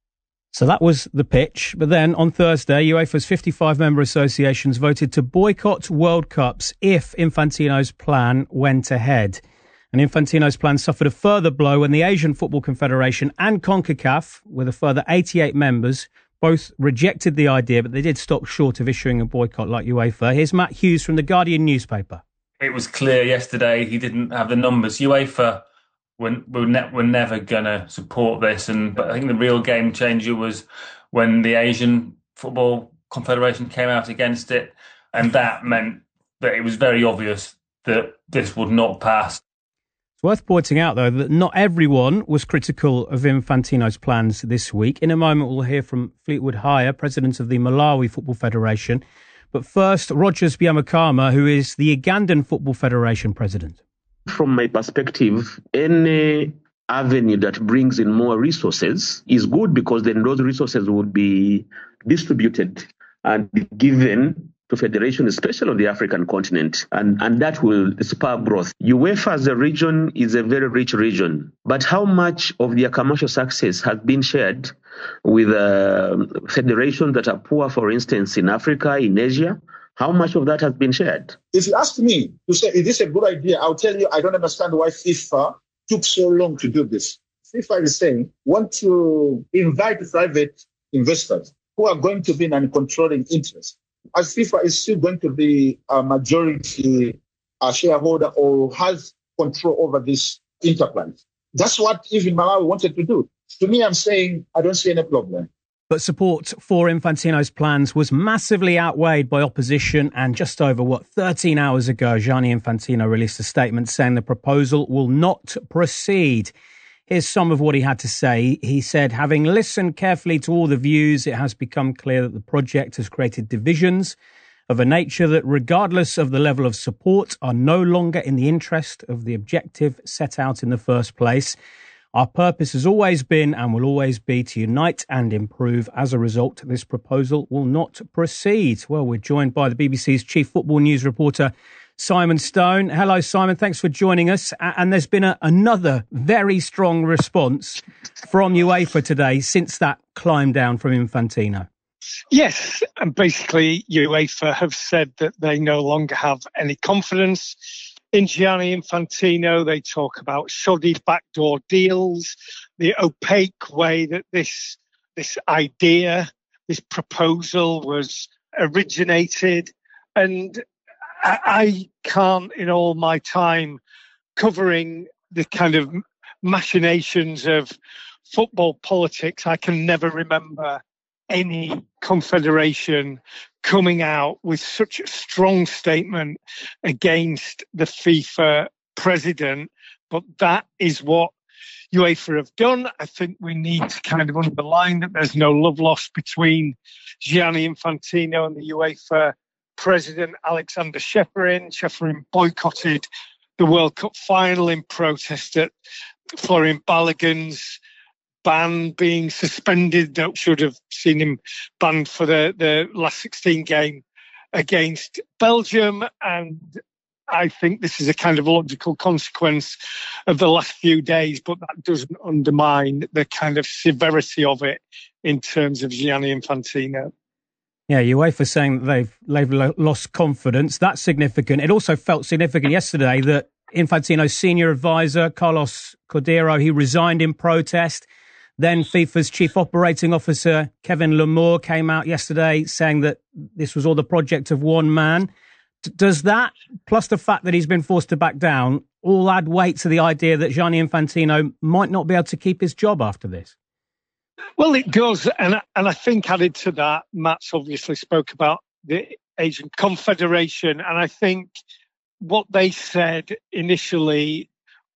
So that was the pitch. But then on Thursday, UEFA's fifty-five member associations voted to boycott World Cups if Infantino's plan went ahead. And Infantino's plan suffered a further blow when the Asian Football Confederation and CONCACAF, with a further eighty-eight members, both rejected the idea, but they did stop short of issuing a boycott like UEFA. Here's Matt Hughes from The Guardian newspaper. It was clear yesterday he didn't have the numbers. UEFA were, were, ne- were never going to support this. And but I think the real game changer was when the Asian Football Confederation came out against it. And that meant that it was very obvious that this would not pass. It's worth pointing out, though, that not everyone was critical of Infantino's plans this week. In a moment, we'll hear from Fleetwood Hire, president of the Malawi Football Federation. But first, Rogers Byamukama, who is the Ugandan Football Federation president. From my perspective, any avenue that brings in more resources is good, because then those resources would be distributed and given to federations, especially on the African continent, and, and that will spur growth. UEFA as a region is a very rich region, but how much of their commercial success has been shared with uh, federations that are poor, for instance, in Africa, in Asia? How much of that has been shared? If you ask me to say, is this a good idea? I'll tell you, I don't understand why FIFA took so long to do this. FIFA is saying, want to invite private investors who are going to be in a controlling interest. As FIFA is still going to be a majority uh, shareholder or has control over this enterprise. That's what even Malawi wanted to do. To me, I'm saying I don't see any problem. But support for Infantino's plans was massively outweighed by opposition, and just over, what, thirteen hours ago, Gianni Infantino released a statement saying the proposal will not proceed. Here's some of what he had to say. He said, having listened carefully to all the views, it has become clear that the project has created divisions of a nature that, regardless of the level of support, are no longer in the interest of the objective set out in the first place. Our purpose has always been and will always be to unite and improve. As a result, this proposal will not proceed. Well, we're joined by the B B C's chief football news reporter, Simon Stone. Hello, Simon. Thanks for joining us. And there's been a, another very strong response from UEFA today since that climb down from Infantino. Yes, and basically UEFA have said that they no longer have any confidence in Gianni Infantino. They talk about shoddy backdoor deals, the opaque way that this this idea, this proposal was originated, and I can't, in all my time covering the kind of machinations of football politics, I can never remember any confederation coming out with such a strong statement against the FIFA president. But that is what UEFA have done. I think we need to kind of underline that there's no love lost between Gianni Infantino and the UEFA President Alexander Ceferin. Ceferin boycotted the World Cup final in protest at Florian Balogun's ban being suspended. That should have seen him banned for the, the last sixteen game against Belgium. And I think this is a kind of logical consequence of the last few days, but that doesn't undermine the kind of severity of it in terms of Gianni Infantino. Yeah, UEFA saying that they've, they've lo- lost confidence. That's significant. It also felt significant yesterday that Infantino's senior advisor, Carlos Cordero, he resigned in protest. Then FIFA's chief operating officer, Kevin Lamour, came out yesterday saying that this was all the project of one man. D- does that, plus the fact that he's been forced to back down, all add weight to the idea that Gianni Infantino might not be able to keep his job after this? Well, it does. And, and I think added to that, Matt's obviously spoke about the Asian Confederation. And I think what they said initially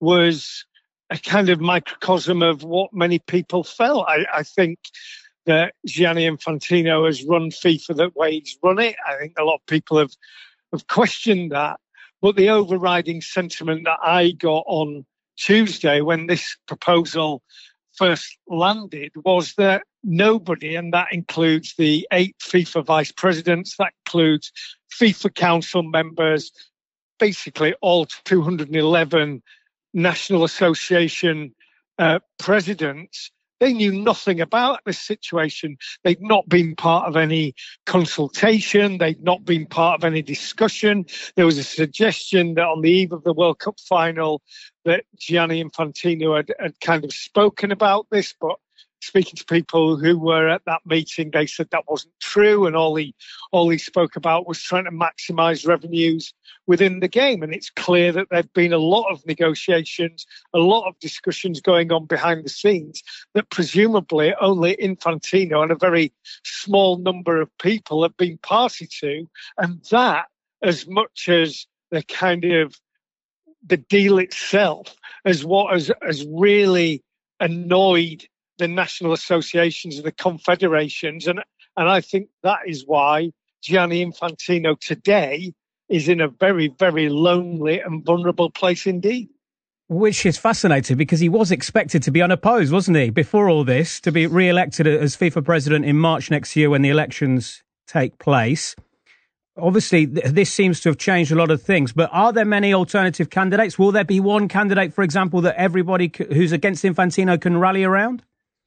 was a kind of microcosm of what many people felt. I, I think that Gianni Infantino has run FIFA the way he's run it. I think a lot of people have, have questioned that. But the overriding sentiment that I got on Tuesday when this proposal first landed was that nobody, and that includes the eight FIFA vice presidents, that includes FIFA council members, basically all two hundred eleven National Association uh, presidents, they knew nothing about this situation. They'd not been part of any consultation. They'd not been part of any discussion. There was a suggestion that on the eve of the World Cup final that Gianni Infantino had, had kind of spoken about this, but speaking to people who were at that meeting, they said that wasn't true, and all he all he spoke about was trying to maximise revenues within the game. And it's clear that there've been a lot of negotiations, a lot of discussions going on behind the scenes that presumably only Infantino and a very small number of people have been party to, and that, as much as the kind of the deal itself, as what has, has really annoyed the national associations and the confederations. And, and I think that is why Gianni Infantino today is in a very, very lonely and vulnerable place indeed. Which is fascinating because he was expected to be unopposed, wasn't he, before all this, to be re-elected as FIFA president in March next year when the elections take place. Obviously, th- this seems to have changed a lot of things, but are there many alternative candidates? Will there be one candidate, for example, that everybody c- who's against Infantino can rally around?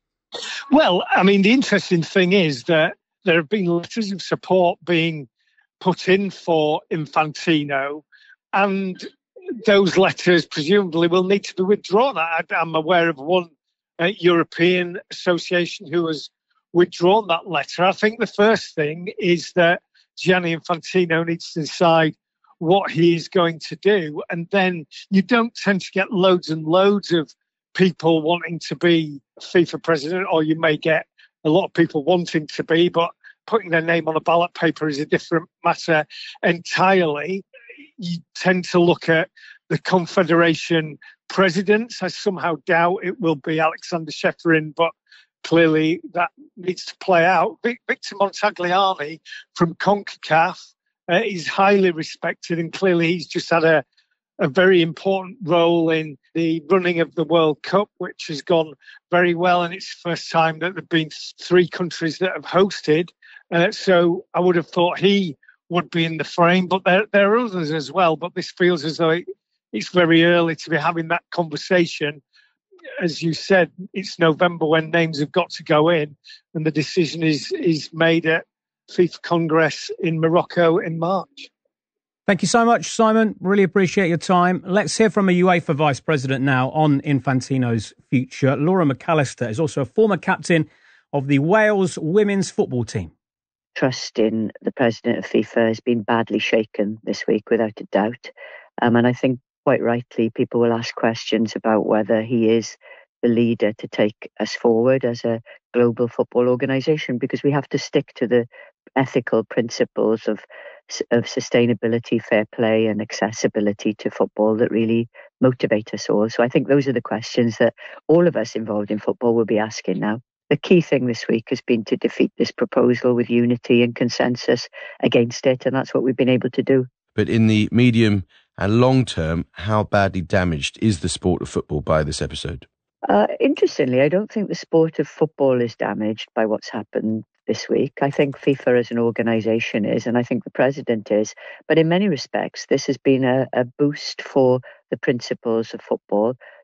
Well, I mean, the interesting thing is that there have been letters of support being put in for Infantino, and those letters presumably will need to be withdrawn. I, I'm aware of one uh, European association who has withdrawn that letter. I think the first thing is that Gianni Infantino needs to decide what he is going to do, and then you don't tend to get loads and loads of people wanting to be FIFA president, or you may get a lot of people wanting to be, but putting their name on a ballot paper is a different matter entirely. You tend to look at the Confederation presidents. I somehow doubt it will be Alexander Sheffirin, but clearly that needs to play out. Victor Montagliani from CONCACAF uh, is highly respected, and clearly he's just had a a very important role in the running of the World Cup, which has gone very well. And it's the first time that there have been three countries that have hosted. Uh, so I would have thought he would be in the frame, but there, there are others as well. But this feels as though it, it's very early to be having that conversation. As you said, it's November when names have got to go in, and the decision is, is made at FIFA Congress in Morocco in March. Thank you so much, Simon. Really appreciate your time. Let's hear from a UEFA Vice President now on Infantino's future. Laura McAllister is also a former captain of the Wales women's football team. Trust in the president of FIFA has been badly shaken this week, without a doubt. Um, and I think quite rightly people will ask questions about whether he is the leader to take us forward as a global football organisation, because we have to stick to the ethical principles of of sustainability, fair play and accessibility to football that really motivate us all. So I think those are the questions that all of us involved in football will be asking now. The key thing this week has been to defeat this proposal with unity and consensus against it, and that's what we've been able to do. But in the medium and long term, how badly damaged is the sport of football by this episode? Uh, interestingly, I don't think the sport of football is damaged by what's happened this week. I think FIFA as an organisation is, and I think the president is. But in many respects, this has been a, a boost for the principles of football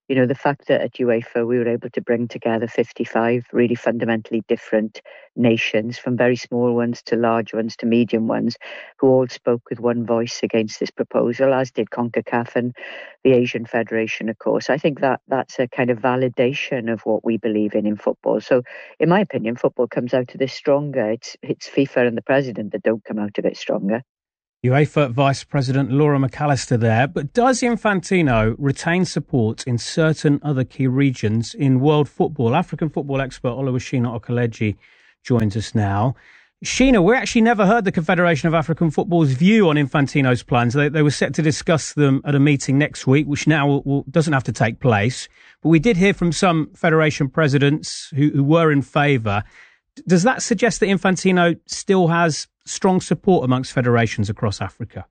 you know, the fact that at UEFA we were able to bring together fifty-five really fundamentally different nations, from very small ones to large ones to medium ones, who all spoke with one voice against this proposal, as did CONCACAF and the Asian Federation, of course. I think that that's a kind of validation of what we believe in in football. So, in my opinion, football comes out of this stronger. It's, it's FIFA and the president that don't come out of it stronger. UEFA Vice President Laura McAllister there. But does Infantino retain support in certain other key regions in world football? African football expert Oluwashina Okeleji joins us now. Sheena, we actually never heard the Confederation of African Football's view on Infantino's plans. They, they were set to discuss them at a meeting next week, which now will, will, doesn't have to take place. But we did hear from some federation presidents who, who were in favour. Does that suggest that Infantino still has strong support amongst federations across Africa?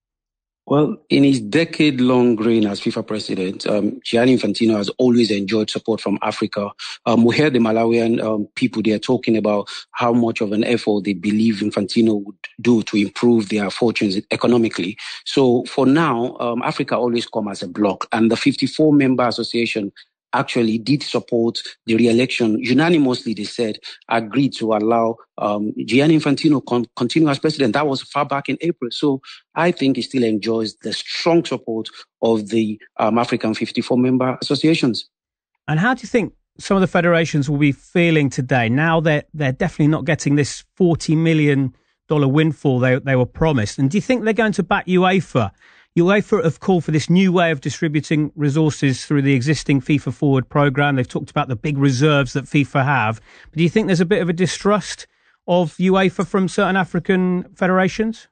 Well, in his decade-long reign as FIFA president, um, Gianni Infantino has always enjoyed support from Africa. Um, we heard the Malawian um, people there talking about how much of an effort they believe Infantino would do to improve their fortunes economically. So for now, um, Africa always come as a bloc, and the fifty-four member association actually did support the re-election. Unanimously, they said, agreed to allow um, Gianni Infantino con- continue as president. That was far back in April. So I think he still enjoys the strong support of the um, African fifty-four member associations. And how do you think some of the federations will be feeling today? Now they're, they're definitely not getting this forty million dollars windfall they, they were promised. And do you think they're going to back UEFA? UEFA have called for this new way of distributing resources through the existing FIFA Forward programme. They've talked about the big reserves that FIFA have. But do you think there's a bit of a distrust of UEFA from certain African federations?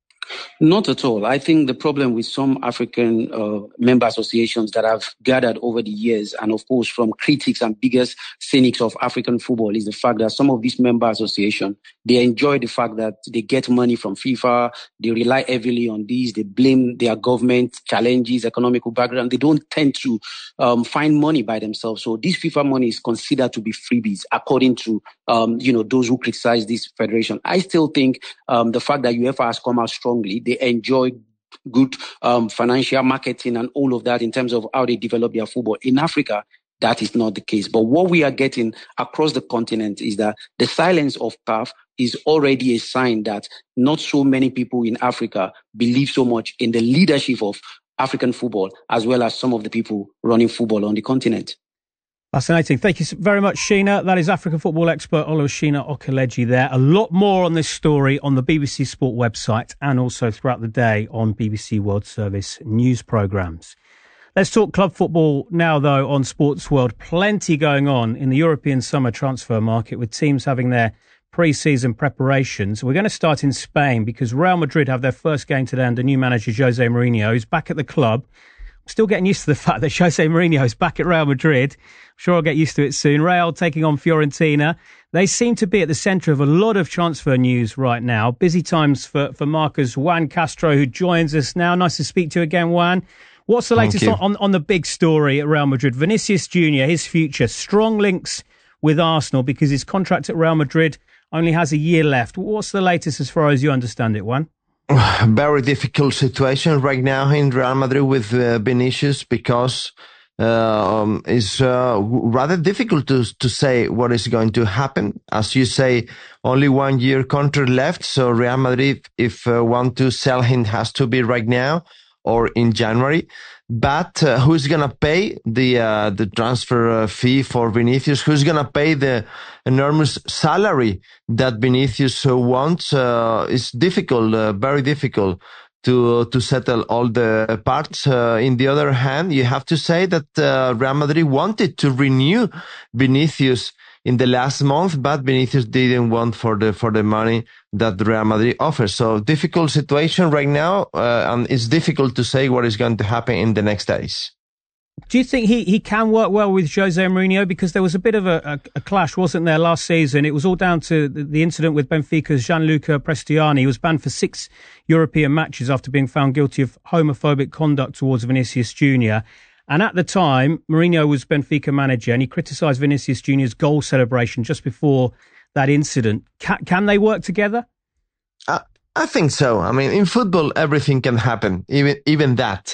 Not at all. I think the problem with some African uh, member associations that have gathered over the years, and of course from critics and biggest cynics of African football, is the fact that some of these member associations, they enjoy the fact that they get money from FIFA, they rely heavily on these, they blame their government challenges, economical background. They don't tend to um, find money by themselves. So this FIFA money is considered to be freebies, according to um, you know those who criticize this federation. I still think um, the fact that UEFA has come out strong. They enjoy good um, financial marketing and all of that in terms of how they develop their football. In Africa, that is not the case. But what we are getting across the continent is that the silence of C A F is already a sign that not so many people in Africa believe so much in the leadership of African football, as well as some of the people running football on the continent. Fascinating. Thank you very much, Sheena. That is African football expert Oluwashina Okeleji there. A lot more on this story on the B B C Sport website and also throughout the day on B B C World Service news programmes. Let's talk club football now, though, on Sports World. Plenty going on in the European summer transfer market, with teams having their pre-season preparations. We're going to start in Spain because Real Madrid have their first game today under new manager Jose Mourinho, who's back at the club. I'm still getting used to the fact that Jose Mourinho is back at Real Madrid. I'm sure I'll get used to it soon. Real taking on Fiorentina. They seem to be at the centre of a lot of transfer news right now. Busy times for, for Marca's Juan Castro, who joins us now. Nice to speak to you again, Juan. What's the latest on, on, on the big story at Real Madrid? Vinicius Junior, his future, strong links with Arsenal because his contract at Real Madrid only has a year left. What's the latest as far as you understand it, Juan? Very difficult situation right now in Real Madrid with uh, Vinicius because uh, um, it's uh, rather difficult to to say what is going to happen. As you say, only one year contract left. So Real Madrid, if uh, want to sell him, has to be right now or in January. But uh, who's gonna pay the uh, the transfer uh, fee for Vinicius? Who's gonna pay the enormous salary that Vinicius uh, wants? Uh, it's difficult, uh, very difficult to to settle all the parts. Uh, in the other hand, you have to say that uh, Real Madrid wanted to renew Vinicius in the last month, but Vinicius didn't want for the for the money that Real Madrid offers. So difficult situation right now, uh, and it's difficult to say what is going to happen in the next days. Do you think he, he can work well with Jose Mourinho? Because there was a bit of a, a, a clash, wasn't there, last season? It was all down to the, the incident with Benfica's Gianluca Prestiani. He was banned for six European matches after being found guilty of homophobic conduct towards Vinicius Junior And at the time, Mourinho was Benfica manager and he criticised Vinicius Junior's goal celebration just before that incident. Can, can they work together? Uh, I think so. I mean, in football, everything can happen, even even that.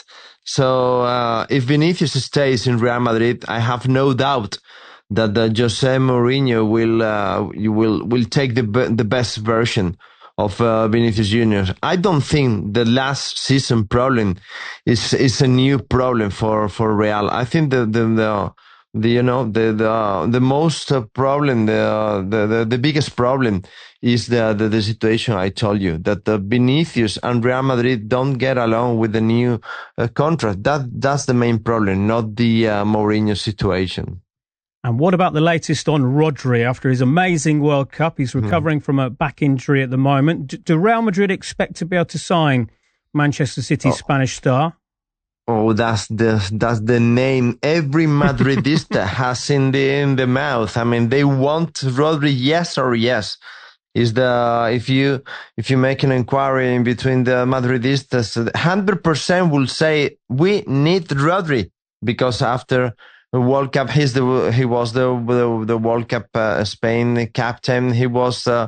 So uh, if Vinicius stays in Real Madrid, I have no doubt that uh, Jose Mourinho will uh, will will take the the best version of uh, Vinicius Junior I don't think the last season problem is is a new problem for, for Real. I think the the, the, the you know the the the most uh, problem the, the the the biggest problem is the, the the situation I told you, that the Vinicius and Real Madrid don't get along with the new uh, contract. That that's the main problem, not the uh, Mourinho situation. And what about the latest on Rodri after his amazing World Cup? He's recovering mm. from a back injury at the moment. D- do Real Madrid expect to be able to sign Manchester City's oh. Spanish star? Oh, that's the that's the name every Madridista has in the in the mouth. I mean, they want Rodri, yes or yes. Is the if you if you make an inquiry in between the Madridistas, one hundred percent will say we need Rodri, because after the World Cup, he's the he was the the, the World Cup uh, Spain captain. He was uh,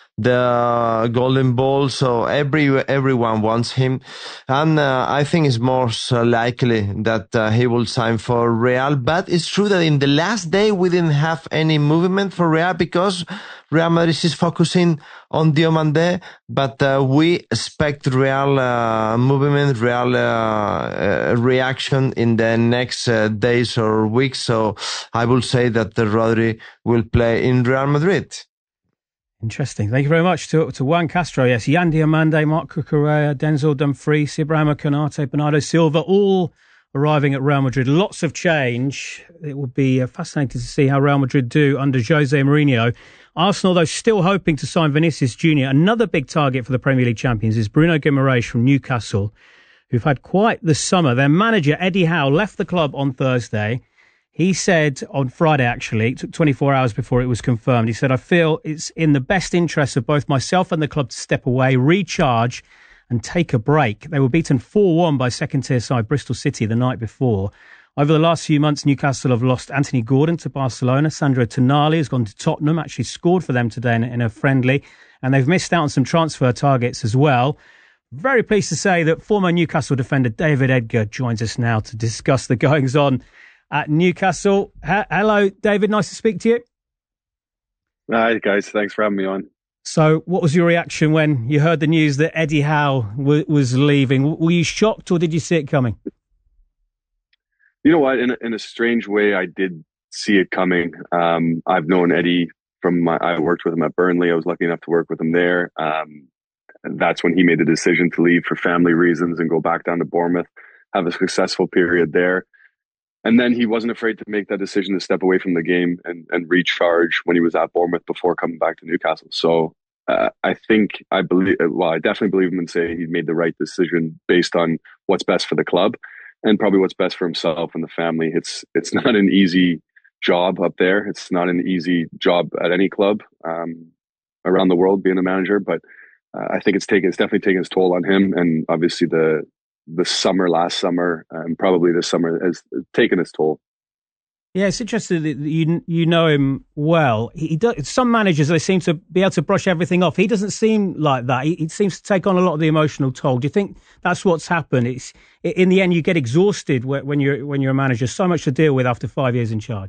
the Golden Ball, so every everyone wants him, and uh, I think it's more so likely that uh, he will sign for Real. But it's true that in the last day we didn't have any movement for Real because Real Madrid is focusing on Diomande, but uh, we expect Real uh, movement, Real uh, uh, reaction in the next uh, days or weeks. So I will say that the Rodri will play in Real Madrid. Interesting. Thank you very much to, to Juan Castro. Yes, Yan Diomande, Marc Cucurella, Denzel Dumfries, Ibrahima Konate, Bernardo Silva, all arriving at Real Madrid. Lots of change. It will be uh, fascinating to see how Real Madrid do under Jose Mourinho. Arsenal, though, still hoping to sign Vinicius Junior Another big target for the Premier League champions is Bruno Guimaraes from Newcastle, who've had quite the summer. Their manager, Eddie Howe, left the club on Thursday. He said on Friday, actually, it took twenty-four hours before it was confirmed. He said, I feel it's in the best interest of both myself and the club to step away, recharge and take a break. They were beaten four one by second-tier side Bristol City the night before. Over the last few months, Newcastle have lost Anthony Gordon to Barcelona. Sandro Tonali has gone to Tottenham, actually scored for them today in, in a friendly. And they've missed out on some transfer targets as well. Very pleased to say that former Newcastle defender David Edgar joins us now to discuss the goings-on at Newcastle. H- Hello, David. Nice to speak to you. Hi, guys. Thanks for having me on. So what was your reaction when you heard the news that Eddie Howe w- was leaving? Were you shocked or did you see it coming? You know what? In a, in a strange way, I did see it coming. Um, I've known Eddie from my, I worked with him at Burnley. I was lucky enough to work with him there. Um, and that's when he made the decision to leave for family reasons and go back down to Bournemouth, have a successful period there. And then he wasn't afraid to make that decision to step away from the game and, and recharge when he was at Bournemouth before coming back to Newcastle. So uh, I think, I believe, well, I definitely believe him and say he made the right decision based on what's best for the club and probably what's best for himself and the family. It's it's not an easy job up there. It's not an easy job at any club um, around the world being a manager, but uh, I think it's taken, it's definitely taken its toll on him. And obviously the, the summer, last summer, and probably this summer has taken its toll. Yeah, it's interesting that you you know him well. He does, some managers, they seem to be able to brush everything off. He doesn't seem like that. He, he seems to take on a lot of the emotional toll. Do you think that's what's happened? It's in the end you get exhausted when you're when you're a manager. So much to deal with after five years in charge.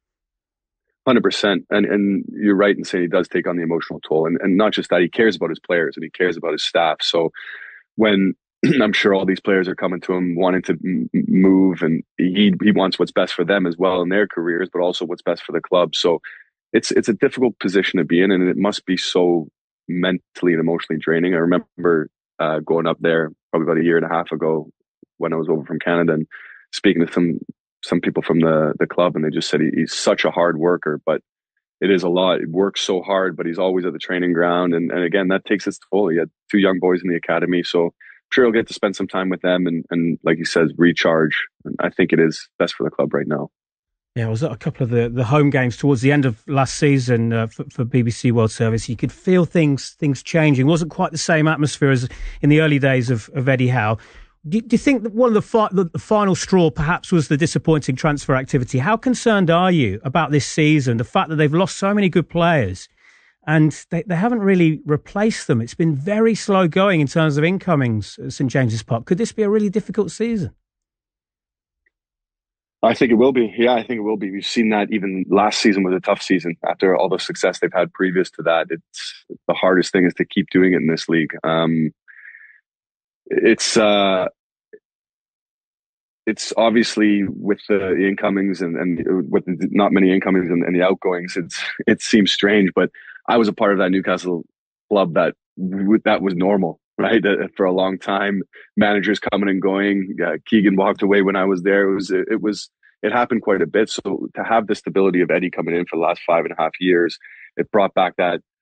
one hundred percent. And and you're right in saying he does take on the emotional toll. And and not just that, he cares about his players and he cares about his staff. So when I'm sure all these players are coming to him wanting to m- move, and he he wants what's best for them as well in their careers, but also what's best for the club. So it's it's a difficult position to be in, and it must be so mentally and emotionally draining. I remember uh, going up there probably about a year and a half ago when I was over from Canada and speaking to some some people from the the club, and they just said he, he's such a hard worker, but it is a lot. He works so hard, but he's always at the training ground, and and again that takes its toll. He had two young boys in the academy, so I'm sure he'll get to spend some time with them and, and like he says, recharge. And I think it is best for the club right now. Yeah, I was at a couple of the, the home games towards the end of last season uh, for, for B B C World Service. You could feel things things changing. It wasn't quite the same atmosphere as in the early days of, of Eddie Howe. Do, do you think that one of the, fi- the, the final straw perhaps was the disappointing transfer activity? How concerned are you about this season, the fact that they've lost so many good players? And they, they haven't really replaced them. It's been very slow going in terms of incomings at St James's Park. Could this be a really difficult season? I think it will be. Yeah, I think it will be. We've seen that even last season was a tough season. After all the success they've had previous to that, it's the hardest thing is to keep doing it in this league. Um, it's uh, it's obviously with the incomings and, and with not many incomings and, and the outgoings, it's it seems strange. But I was a part of that Newcastle club that that was normal, right? Uh, for a long time, managers coming and going. Uh, Keegan walked away when I was there. It was it was it happened quite a bit. So to have the stability of Eddie coming in for the last five and a half years, it brought back that